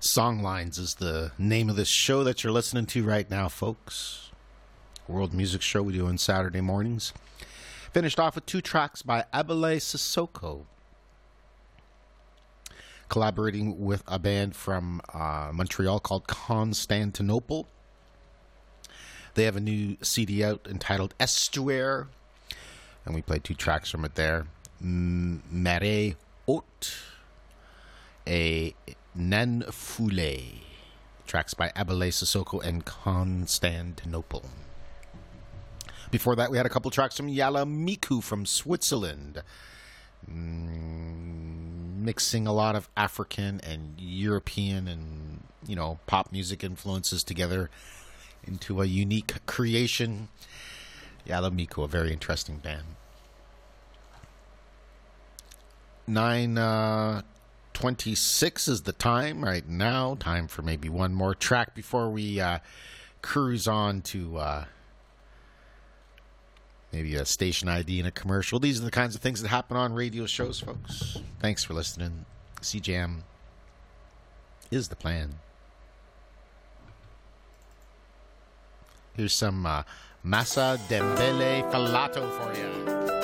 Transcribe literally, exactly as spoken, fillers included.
Songlines is the name of this show that you're listening to right now, folks. World music show we do on Saturday mornings. Finished off with two tracks by Abele Sissoko, collaborating with a band from uh, Montreal called Constantinople. They have a new C D out entitled Estuaire, and we played two tracks from it there. Marée Haute, a Nan Foulée. Tracks by Abele Sissoko and Constantinople. Before that, we had a couple tracks from Yala Miku from Switzerland, mm, mixing a lot of African and European and, you know, pop music influences together into a unique creation. Yala Miku, a very interesting band. nine twenty-six is the time right now. Time for maybe one more track before we uh, cruise on to uh, maybe a station I D and a commercial. These are the kinds of things that happen on radio shows, folks. Thanks for listening. C J M is the plan. Here's some uh, Massa Dembele Falato for you.